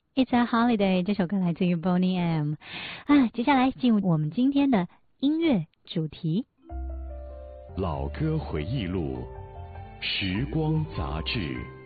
It's a Holiday 这首歌来自于 Boney M。接下来进入我们今天的音乐主题。 老歌回忆录，时光杂志。